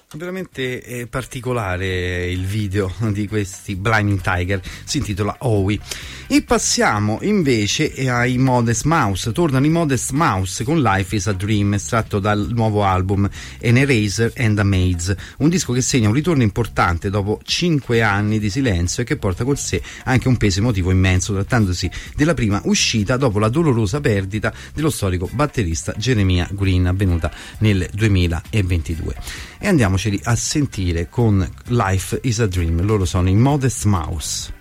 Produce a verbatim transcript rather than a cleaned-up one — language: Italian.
Veramente eh, particolare il video di questi Blinding Tiger, si intitola Owie. E passiamo invece ai Modest Mouse. Tornano i Modest Mouse con Life is a Dream, estratto dal nuovo album An Eraser and a Maze, un disco che segna un ritorno importante dopo cinque anni di silenzio e che porta con sé anche un peso emotivo immenso, trattandosi della prima uscita dopo la dolorosa perdita dello storico batterista Jeremiah Green, avvenuta nel duemilaventidue. E andiamoceli a sentire con Life is a Dream. Loro sono i Modest Mouse.